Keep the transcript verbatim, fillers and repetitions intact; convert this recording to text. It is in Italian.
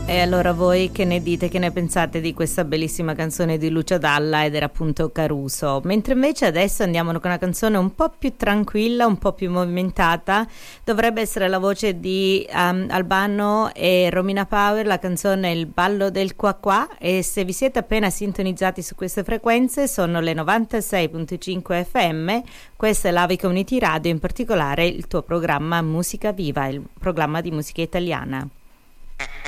E allora voi che ne dite, che ne pensate di questa bellissima canzone di Lucio Dalla, ed era appunto Caruso? Mentre invece adesso andiamo con una canzone un po' più tranquilla, un po' più movimentata. Dovrebbe essere la voce di um, Albano e Romina Power, la canzone Il ballo del qua qua, e se vi siete appena sintonizzati su queste frequenze sono le novantasei virgola cinque F M. Questa è l'Avi Community Radio, in particolare il tuo programma Musica Viva, il programma di musica italiana.